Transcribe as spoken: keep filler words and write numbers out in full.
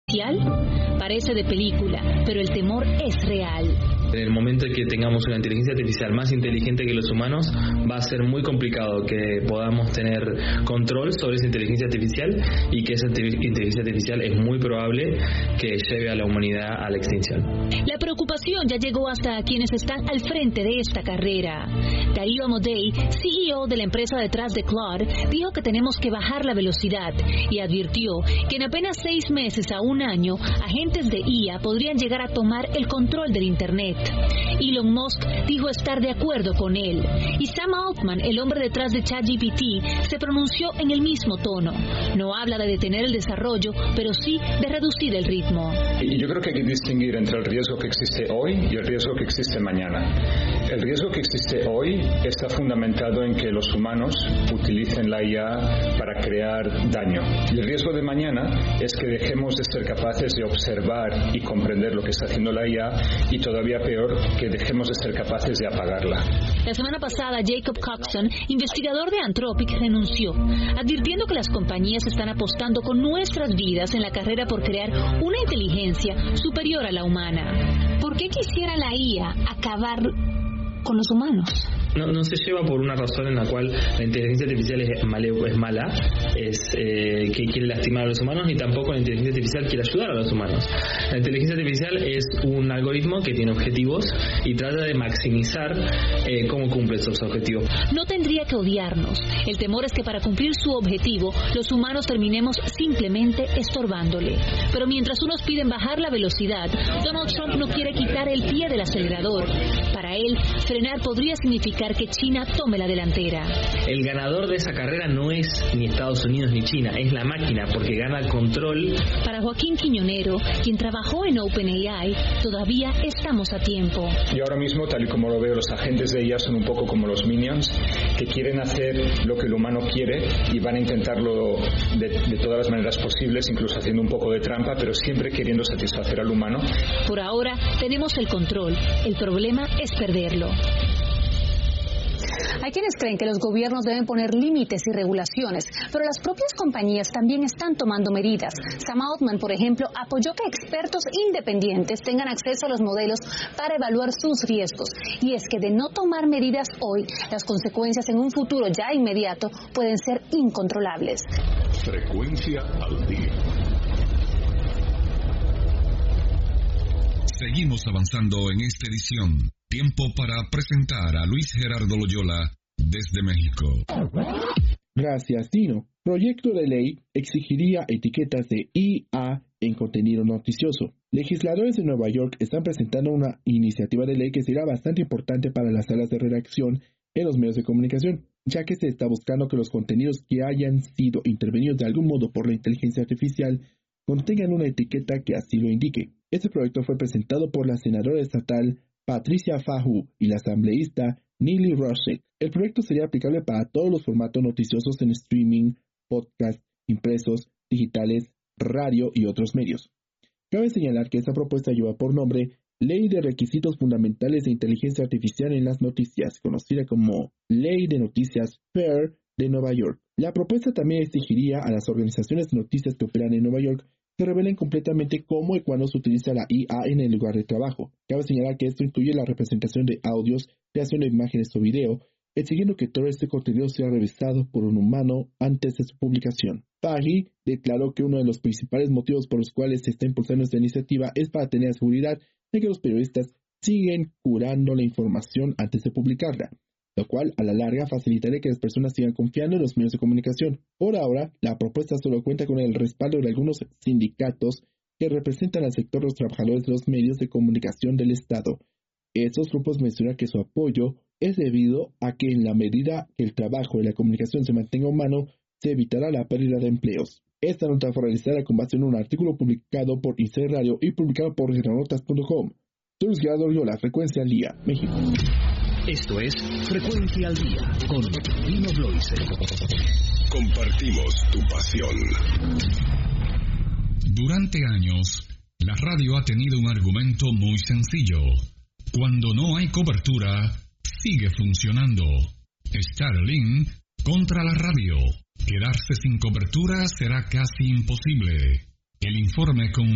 artificial? Parece de película, pero el temor es real. En el momento en que tengamos una inteligencia artificial más inteligente que los humanos, va a ser muy complicado que podamos tener control sobre esa inteligencia artificial, y que esa inteligencia artificial es muy probable que lleve a la humanidad a la extinción. La preocupación ya llegó hasta quienes están al frente de esta carrera. Darío Amodei, C E O de la empresa detrás de Claude, dijo que tenemos que bajar la velocidad y advirtió que en apenas seis meses a un año, agentes de I A podrían llegar a tomar el control del Internet. Elon Musk dijo estar de acuerdo con él, y Sam Altman, el hombre detrás de ChatGPT, se pronunció en el mismo tono. No habla de detener el desarrollo, pero sí de reducir el ritmo. Yo creo que hay que distinguir entre el riesgo que existe hoy y el riesgo que existe mañana. El riesgo que existe hoy está fundamentado en que los humanos utilicen la I A para crear daño. Y el riesgo de mañana es que dejemos de ser capaces de observar y comprender lo que está haciendo la I A, y todavía peor, que dejemos de ser capaces de apagarla. La semana pasada, Jacob Coxon, investigador de Anthropic, renunció, advirtiendo que las compañías están apostando con nuestras vidas en la carrera por crear una inteligencia superior a la humana. ¿Por qué quisiera la I A acabar con los humanos? No, no se lleva por una razón en la cual la inteligencia artificial es, male, es mala, es eh, que quiere lastimar a los humanos, ni tampoco la inteligencia artificial quiere ayudar a los humanos. La inteligencia artificial es un algoritmo que tiene objetivos y trata de maximizar eh, cómo cumple esos objetivos. No tendría que odiarnos. El temor es que para cumplir su objetivo, los humanos terminemos simplemente estorbándole. Pero mientras unos piden bajar la velocidad, Donald Trump no quiere quitar el pie del acelerador. Para él, frenar podría significar que China tome la delantera. El ganador de esa carrera no es ni Estados Unidos ni China, es la máquina, porque gana control. Para Joaquín Quiñonero, quien trabajó en OpenAI, todavía estamos a tiempo. Y ahora mismo, tal y como lo veo, los agentes de I A son un poco como los minions, que quieren hacer lo que el humano quiere y van a intentarlo de, de todas las maneras posibles, incluso haciendo un poco de trampa, pero siempre queriendo satisfacer al humano. Por ahora tenemos el control, el problema es perderlo. Hay quienes creen que los gobiernos deben poner límites y regulaciones, pero las propias compañías también están tomando medidas. Sam Altman, por ejemplo, apoyó que expertos independientes tengan acceso a los modelos para evaluar sus riesgos. Y es que de no tomar medidas hoy, las consecuencias en un futuro ya inmediato pueden ser incontrolables. Frecuencia al día. Seguimos avanzando en esta edición. Tiempo para presentar a Luis Gerardo Loyola desde México. Gracias, Dino. Proyecto de ley exigiría etiquetas de I A en contenido noticioso. Legisladores de Nueva York están presentando una iniciativa de ley que será bastante importante para las salas de redacción en los medios de comunicación, ya que se está buscando que los contenidos que hayan sido intervenidos de algún modo por la inteligencia artificial contengan una etiqueta que así lo indique. Este proyecto fue presentado por la senadora estatal Patricia Fahu y la asambleísta Neely Roshek. El proyecto sería aplicable para todos los formatos noticiosos en streaming, podcast, impresos, digitales, radio y otros medios. Cabe señalar que esta propuesta lleva por nombre Ley de Requisitos Fundamentales de Inteligencia Artificial en las Noticias, conocida como Ley de Noticias FAIR de Nueva York. La propuesta también exigiría a las organizaciones de noticias que operan en Nueva York que revelen completamente cómo y cuándo se utiliza la I A en el lugar de trabajo. Cabe señalar que esto incluye la representación de audios, creación de imágenes o video, exigiendo que todo este contenido sea revisado por un humano antes de su publicación. Fahy declaró que uno de los principales motivos por los cuales se está impulsando esta iniciativa es para tener seguridad de que los periodistas siguen curando la información antes de publicarla, lo cual a la larga facilitaría que las personas sigan confiando en los medios de comunicación. Por ahora, la propuesta solo cuenta con el respaldo de algunos sindicatos que representan al sector de los trabajadores de los medios de comunicación del Estado. Estos grupos mencionan que su apoyo es debido a que en la medida que el trabajo y la comunicación se mantenga humano, se evitará la pérdida de empleos. Esta nota fue realizada con base en un artículo publicado por I C Radio y publicado por genonotas punto com. Soy Luis Gerardo Loyola, Frecuencia al Día, México. Esto es Frecuencia al Día con Dino Bloise. Compartimos tu pasión. Durante años, la radio ha tenido un argumento muy sencillo. Cuando no hay cobertura, sigue funcionando. Starlink contra la radio. Quedarse sin cobertura será casi imposible. El informe con